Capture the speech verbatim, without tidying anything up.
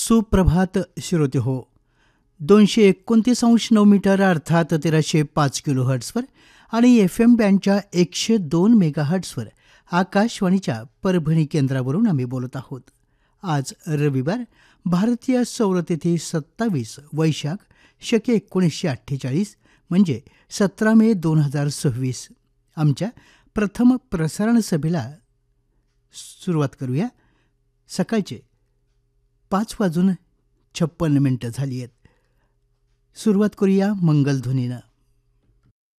सुप्रभात श्रोते हो. दोनशे एकोणतीस अंश नऊ मीटर अर्थात तेराशे पाच किलो हर्ट्सवर आणि एफ एम बँडच्या एकशे दोन मेगा हर्ट्सवर आकाशवाणीच्या परभणी केंद्रावरून आम्ही बोलत आहोत. आज रविवार, भारतीय सौरतिथी सत्तावीस वैशाख शके एकोणीसशे अठ्ठेचाळीस म्हणजे सतरा मे दोन हजार सव्वीस. आमच्या प्रथम प्रसारण सभेला सुरुवात करूया. सकाळचे पाच वाजून छप्पन्न मिनटं झाली आहेत. सुरुवात करूया मंगलध्वनीनं.